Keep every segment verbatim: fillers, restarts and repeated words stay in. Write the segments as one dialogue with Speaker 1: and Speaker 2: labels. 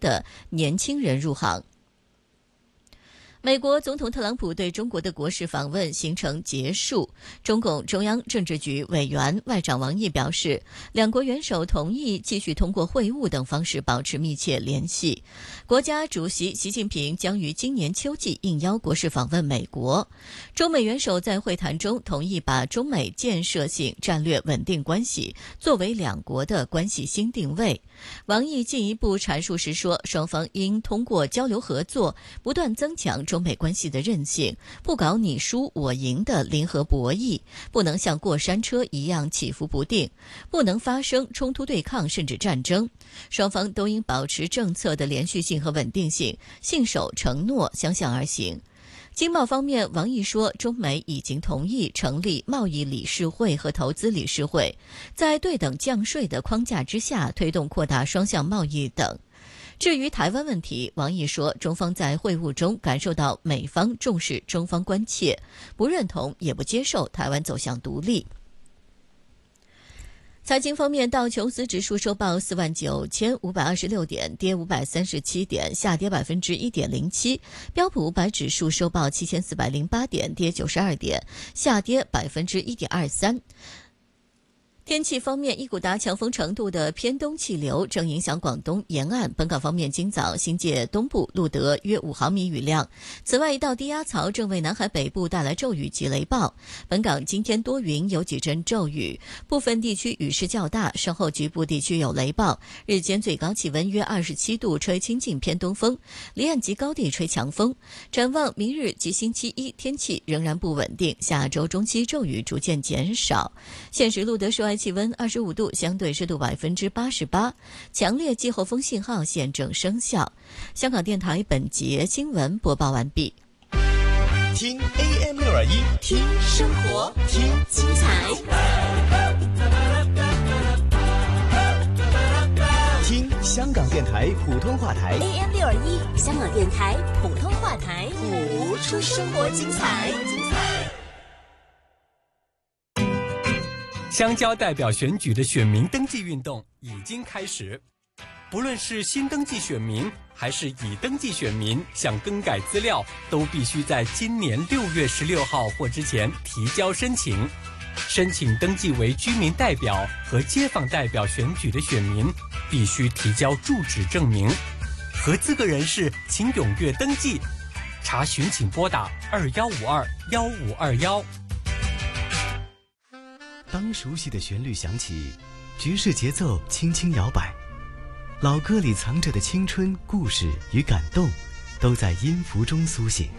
Speaker 1: 的年轻人入行。美国总统特朗普对中国的国事访问行程结束，中共中央政治局委员外长王毅表示，两国元首同意继续通过会晤等方式保持密切联系。国家主席习近平将于今年秋季应邀国事访问美国。中美元首在会谈中同意把中美建设性战略稳定关系作为两国的关系新定位。王毅进一步阐述时说，双方应通过交流合作，不断增强中美关系的韧性，不搞你输我赢的零和博弈，不能像过山车一样起伏不定，不能发生冲突对抗甚至战争。双方都应保持政策的连续性和稳定性，信守承诺，相向而行。经贸方面，王毅说，中美已经同意成立贸易理事会和投资理事会，在对等降税的框架之下，推动扩大双向贸易等。至于台湾问题，王毅说，中方在会晤中感受到美方重视中方关切，不认同也不接受台湾走向独立。财经方面，道琼斯指数收报四万九千五百二十六点，跌五百三十七点，下跌百分之一点零七。标普五百指数收报七千四百零八点，跌九十二点，下跌百分之一点二三。天气方面，一股达强风程度的偏东气流正影响广东沿岸。本港方面，今早新界东部录得约五毫米雨量。此外，一道低压槽正为南海北部带来骤雨及雷暴。本港今天多云，有几阵骤雨，部分地区雨势较大，稍后局部地区有雷暴。日间最高气温约二十七度，吹清劲偏东风，离岸及高地吹强风。展望明日及星期一，天气仍然不稳定，下周中期骤雨逐渐减少。现时录得室外气温二十五度，相对湿度百分之八十八，强烈季候风信号现正生效。香港电台本节新闻播报完毕。
Speaker 2: 听 A M 六二一，
Speaker 3: 听生活，听精彩，
Speaker 2: 听香港电台普通话台
Speaker 3: A M 六二一，香港电台普通话台，谱出生活精彩。
Speaker 4: 乡郊代表选举的选民登记运动已经开始，不论是新登记选民还是已登记选民，想更改资料都必须在今年六月十六号或之前提交申请。申请登记为居民代表和街坊代表选举的选民必须提交住址证明。合资格人士请踊跃登记，查询请拨打二幺五二幺五二幺。
Speaker 5: 当熟悉的旋律响起，爵士节奏轻轻摇摆，老歌里藏着的青春、故事与感动，都在音符中苏醒。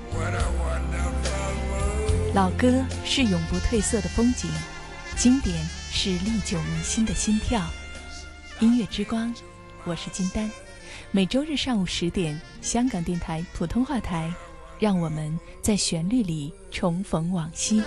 Speaker 6: 老歌是永不褪色的风景，经典是历久弥新的心跳。音乐之光，我是金丹。每周日上午十点，香港电台普通话台，让我们在旋律里重逢往昔。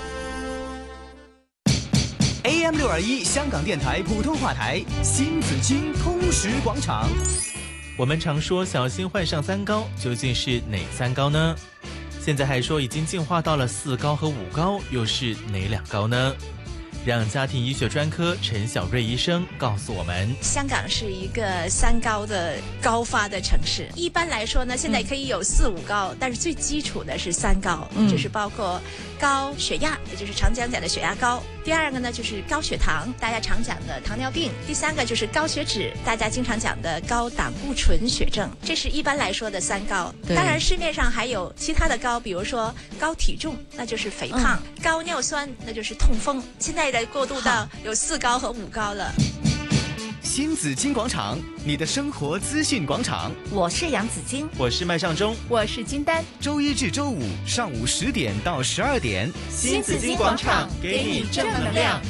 Speaker 2: A M 六二一香港电台普通话台，新紫荆通识广场。
Speaker 7: 我们常说小心患上三高，究竟是哪三高呢？现在还说已经进化到了四高和五高，又是哪两高呢？让家庭医学专科陈小瑞医生告诉我们。
Speaker 8: 香港是一个三高的高发的城市，一般来说呢，现在可以有四五高，嗯、但是最基础的是三高，嗯、就是包括高血压，也就是常讲讲的血压高；第二个呢就是高血糖，大家常讲的糖尿病；第三个就是高血脂，大家经常讲的高胆固醇血症。这是一般来说的三高。当然市面上还有其他的高，比如说高体重，那就是肥胖；嗯、高尿酸，那就是痛风。现在的过渡到有四高和五高了。
Speaker 2: 新紫荆广场，你的生活资讯广场。
Speaker 3: 我是杨紫荆，
Speaker 7: 我是麦尚中，
Speaker 6: 我是金丹。
Speaker 2: 周一至周五上午十点到十二点，
Speaker 3: 新紫荆广场给你正能量。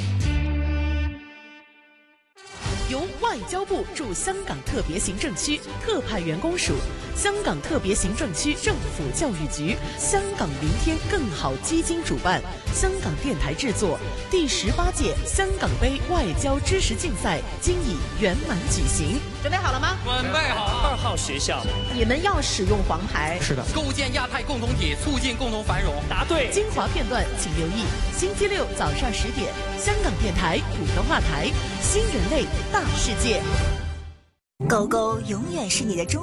Speaker 9: 由外交部驻香港特别行政区特派员公署、香港特别行政区政府教育局、香港明天更好基金主办，香港电台制作，第十八届香港杯外交知识竞赛今已圆满举行。准备好了吗？
Speaker 10: 准备好。二号学校，
Speaker 9: 你们要使用黄牌。
Speaker 10: 是的。构建亚太共同体，促进共同繁荣。答对。
Speaker 9: 精华片段请留意星期六早上十点，香港电台普通话台《新人类大世界》。
Speaker 3: 狗狗永远是你的忠